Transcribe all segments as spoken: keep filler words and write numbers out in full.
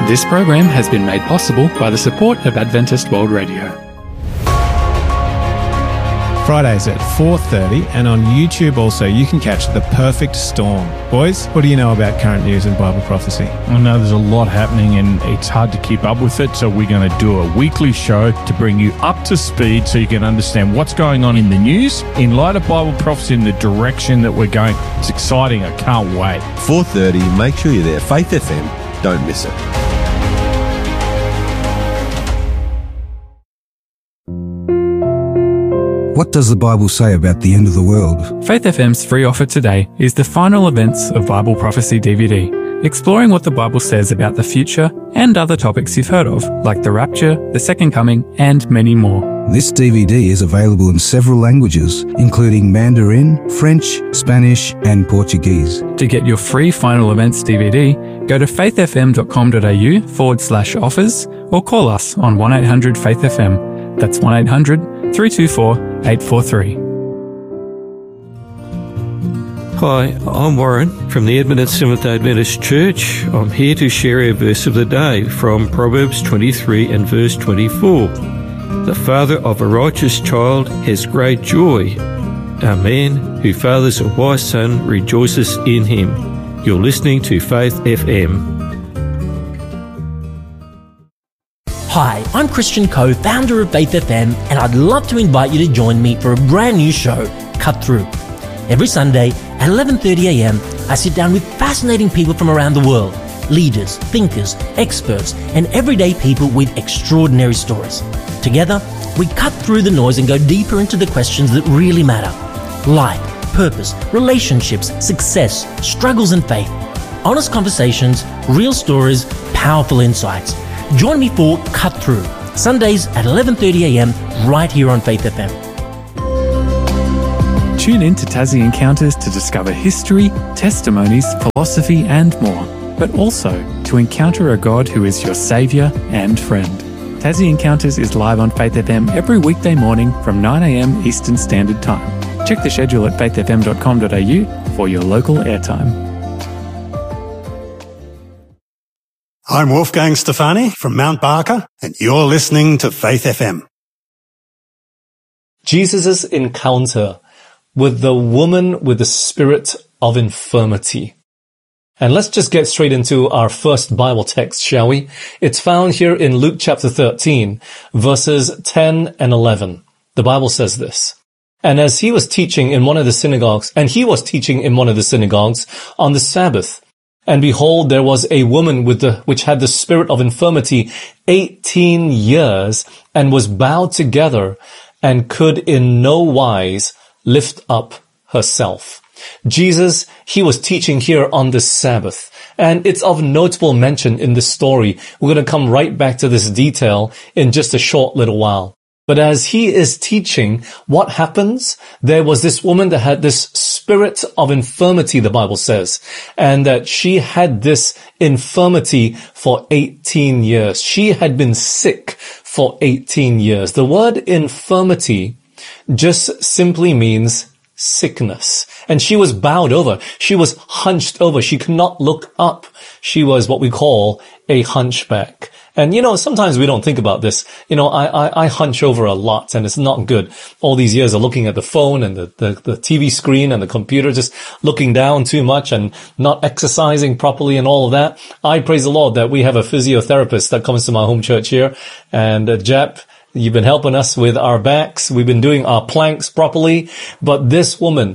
This program has been made possible by the support of Adventist World Radio. Fridays at four thirty, and on YouTube also you can catch The Perfect Storm. Boys, what do you know about current news and Bible prophecy? I know there's a lot happening and it's hard to keep up with it, so we're going to do a weekly show to bring you up to speed so you can understand what's going on in the news in light of Bible prophecy in the direction that we're going. It's exciting. I can't wait. four thirty, make sure you're there. Faith F M, don't miss it. What does the Bible say about the end of the world? Faith F M's free offer today is the Final Events of Bible Prophecy D V D, exploring what the Bible says about the future and other topics you've heard of, like the rapture, the second coming, and many more. This D V D is available in several languages, including Mandarin, French, Spanish, and Portuguese. To get your free Final Events D V D, go to faithfm.com.au forward slash offers or call us on one eight hundred faith F M. That's one eight hundred, three two four, eight four three. Hi, I'm Warren from the Edmonton Seventh-day Adventist Church. I'm here to share a verse of the day from Proverbs twenty-three and verse twenty-four. The father of a righteous child has great joy. A man who fathers a wise son rejoices in him. You're listening to Faith F M. Hi, I'm Christian Coe, founder of Faith F M, and I'd love to invite you to join me for a brand new show, Cut Through. Every Sunday at eleven thirty a m, I sit down with fascinating people from around the world, leaders, thinkers, experts, and everyday people with extraordinary stories. Together, we cut through the noise and go deeper into the questions that really matter. Life, purpose, relationships, success, struggles and faith. Honest conversations, real stories, powerful insights. Join me for Cut Through, Sundays at eleven thirty a m right here on Faith F M. Tune in to Tassie Encounters to discover history, testimonies, philosophy and more, but also to encounter a God who is your saviour and friend. Tassie Encounters is live on Faith F M every weekday morning from nine a m Eastern Standard Time. Check the schedule at faith f m dot com dot a u for your local airtime. I'm Wolfgang Stefani from Mount Barker, and you're listening to Faith F M. Jesus' encounter with the woman with the spirit of infirmity. And let's just get straight into our first Bible text, shall we? It's found here in Luke chapter thirteen, verses ten and eleven. The Bible says this. And as he was teaching in one of the synagogues, and he was teaching in one of the synagogues on the Sabbath, and behold, there was a woman with the, which had the spirit of infirmity eighteen years, and was bowed together, and could in no wise lift up herself. Jesus, he was teaching here on the Sabbath, and it's of notable mention in this story. We're going to come right back to this detail in just a short little while. But as he is teaching, what happens? There was this woman that had this spirit of infirmity, the Bible says, and that she had this infirmity for eighteen years. She had been sick for eighteen years. The word infirmity just simply means sickness. And she was bowed over. She was hunched over. She could not look up. She was what we call a hunchback. And, you know, sometimes we don't think about this. You know, I, I, I hunch over a lot, and it's not good. All these years of looking at the phone and the, the, the T V screen and the computer, just looking down too much and not exercising properly and all of that. I praise the Lord that we have a physiotherapist that comes to my home church here. And uh, Jap, you've been helping us with our backs. We've been doing our planks properly. But this woman,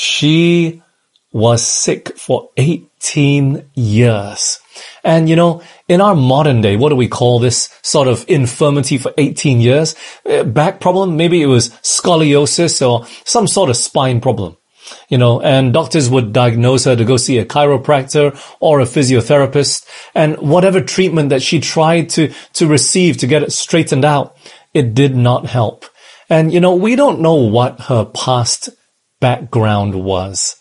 she was sick for eighteen years. And, you know, in our modern day, what do we call this sort of infirmity for eighteen years? Back problem? Maybe it was scoliosis or some sort of spine problem. You know, and doctors would diagnose her to go see a chiropractor or a physiotherapist. And whatever treatment that she tried to, to receive to get it straightened out, it did not help. And, you know, we don't know what her past background was.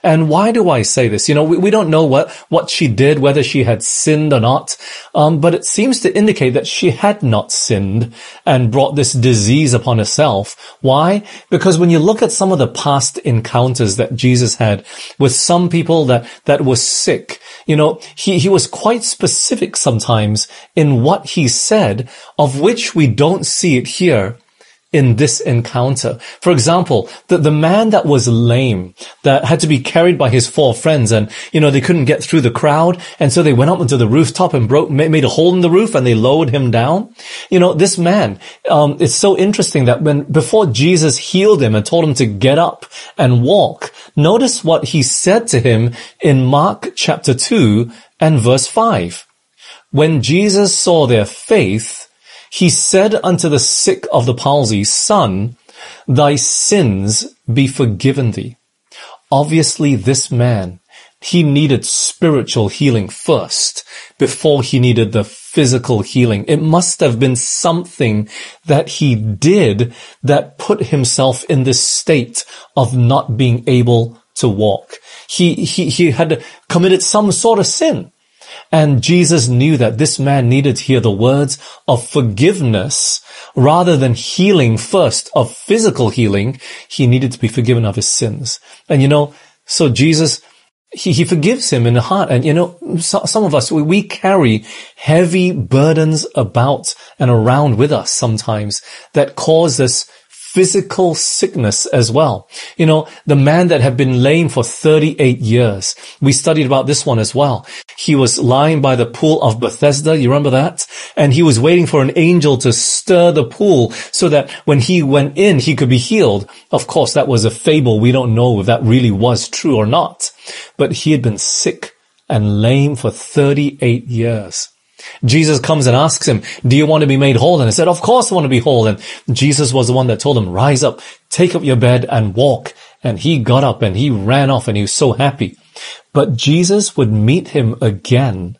And why do I say this? You know, we, we don't know what, what she did, whether she had sinned or not. Um, but it seems to indicate that she had not sinned and brought this disease upon herself. Why? Because when you look at some of the past encounters that Jesus had with some people that, that were sick, you know, he, he was quite specific sometimes in what he said, of which we don't see it here in this encounter. For example, the, the man that was lame, that had to be carried by his four friends, and, you know, they couldn't get through the crowd, and so they went up onto the rooftop and broke, made a hole in the roof, and they lowered him down. You know, this man, um, it's so interesting that when, before Jesus healed him and told him to get up and walk, notice what he said to him in Mark chapter two and verse five. When Jesus saw their faith, he said unto the sick of the palsy, Son, thy sins be forgiven thee. Obviously, this man, he needed spiritual healing first before he needed the physical healing. It must have been something that he did that put himself in this state of not being able to walk. He, he, he had committed some sort of sin. And Jesus knew that this man needed to hear the words of forgiveness rather than healing first, of physical healing. He needed to be forgiven of his sins. And you know, so Jesus, he, he forgives him in the heart. And you know, so, some of us, we, we carry heavy burdens about and around with us sometimes that cause us physical sickness as well. You know, the man that had been lame for thirty-eight years. We studied about this one as well. He was lying by the pool of Bethesda. You remember that? And he was waiting for an angel to stir the pool so that when he went in, he could be healed. Of course, that was a fable. We don't know if that really was true or not. But he had been sick and lame for thirty-eight years. Jesus comes and asks him, do you want to be made whole? And he said, of course I want to be whole. And Jesus was the one that told him, rise up, take up your bed and walk. And he got up and he ran off and he was so happy. But Jesus would meet him again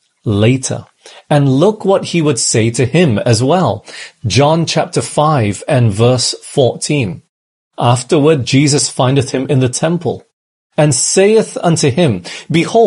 later. And look what he would say to him as well. John chapter five and verse fourteen. Afterward, Jesus findeth him in the temple and saith unto him, Behold,